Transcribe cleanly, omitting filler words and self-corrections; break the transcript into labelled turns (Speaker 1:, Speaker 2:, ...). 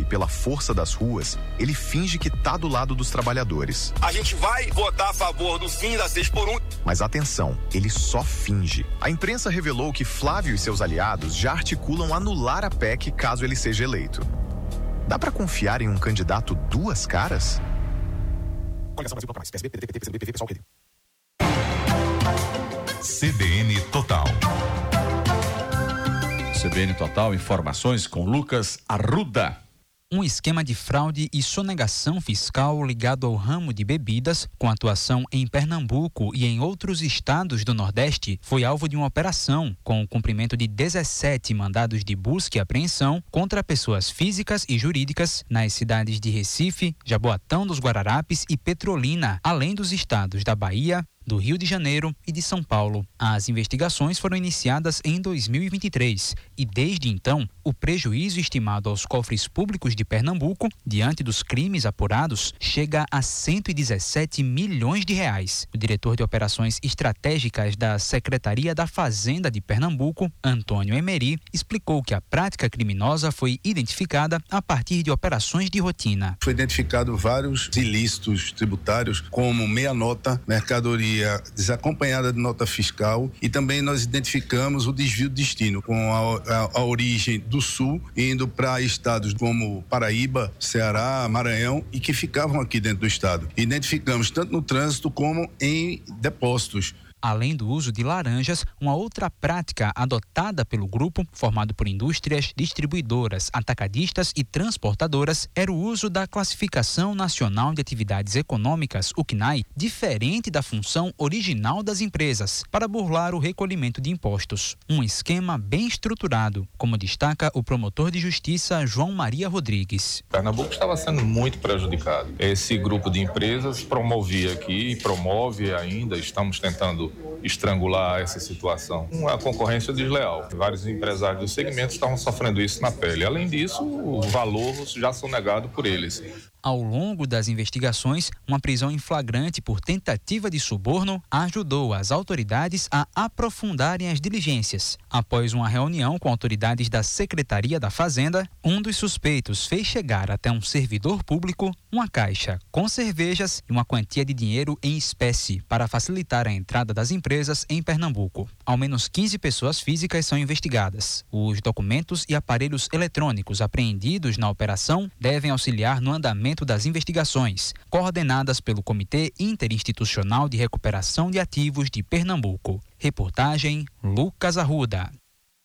Speaker 1: pela força das ruas, ele finge que tá do lado dos trabalhadores.
Speaker 2: A gente vai votar a favor do fim da 6x1.
Speaker 1: Mas atenção, ele só finge. A imprensa revelou que Flávio e seus aliados já articulam anular a PEC caso ele seja eleito. Dá pra confiar em um candidato duas caras?
Speaker 3: CBN Total.
Speaker 4: CBN Total, informações com Lucas Arruda.
Speaker 5: Um esquema de fraude e sonegação fiscal ligado ao ramo de bebidas, com atuação em Pernambuco e em outros estados do Nordeste, foi alvo de uma operação com o cumprimento de 17 mandados de busca e apreensão contra pessoas físicas e jurídicas nas cidades de Recife, Jaboatão dos Guararapes e Petrolina, além dos estados da Bahia, do Rio de Janeiro e de São Paulo. As investigações foram iniciadas em 2023 e, desde então, o prejuízo estimado aos cofres públicos de Pernambuco, diante dos crimes apurados, chega a 117 milhões de reais. O diretor de Operações Estratégicas da Secretaria da Fazenda de Pernambuco, Antônio Emery, explicou que a prática criminosa foi identificada a partir de operações de rotina.
Speaker 6: Foi identificado vários ilícitos tributários, como meia nota, mercadoria desacompanhada de nota fiscal, e também nós identificamos o desvio de destino, com a origem do sul, indo para estados como Paraíba, Ceará, Maranhão, e que ficavam aqui dentro do estado. Identificamos tanto no trânsito como em depósitos.
Speaker 5: Além do uso de laranjas, uma outra prática adotada pelo grupo, formado por indústrias, distribuidoras, atacadistas e transportadoras, era o uso da Classificação Nacional de Atividades Econômicas, o CNAE, diferente da função original das empresas, para burlar o recolhimento de impostos. Um esquema bem estruturado, como destaca o promotor de justiça João Maria Rodrigues.
Speaker 7: Pernambuco estava sendo muito prejudicado. Esse grupo de empresas promovia aqui e promove ainda, estamos tentando estrangular essa situação. Uma concorrência desleal. Vários empresários do segmento estavam sofrendo isso na pele. Além disso, o valor já sonegado por eles.
Speaker 5: Ao longo das investigações, uma prisão em flagrante por tentativa de suborno ajudou as autoridades a aprofundarem as diligências. Após uma reunião com autoridades da Secretaria da Fazenda, um dos suspeitos fez chegar até um servidor público uma caixa com cervejas e uma quantia de dinheiro em espécie para facilitar a entrada das empresas em Pernambuco. Ao menos 15 pessoas físicas são investigadas. Os documentos e aparelhos eletrônicos apreendidos na operação devem auxiliar no andamento das investigações, coordenadas pelo Comitê Interinstitucional de Recuperação de Ativos de Pernambuco. Reportagem Lucas Arruda.